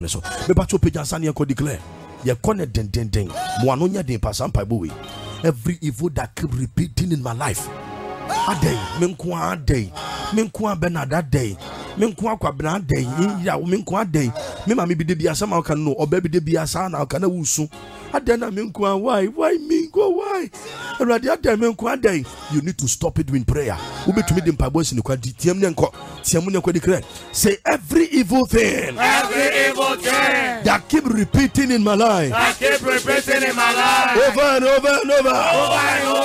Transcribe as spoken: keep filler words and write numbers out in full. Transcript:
so me ba to page san ye ko declare ye corner den den den mo anonya den pa san pa boy every evil that keep repeating in my life aday me nko aday me nko abena that day me nko akwa bena day ya me nko aday me ma me bi de bia sama o kan no oba bi de bia sa na o kan awusu aday na me nko why why me go why already aday me nko aday you need to stop it with prayer we be to me dem pa boy sin kwa tiam ne nko tiam ne kwa declare say every evil thing every evil thing that keep repeating in my life that keep repeating in my life over and over and over, over and over